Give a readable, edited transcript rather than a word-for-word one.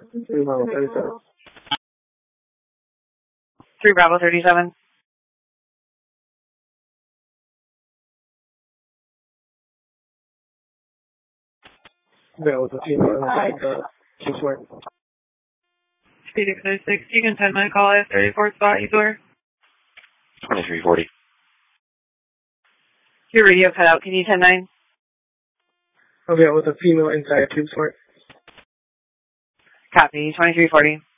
3 Bravo 37. 3 Bravo 37. There was a female inside the two-story. Phoenix 06, you can send my call at 34th spot, you swear? 2340. Your radio cut out, can you 10-9? Okay, with a female inside a two-story. Copy, 2340.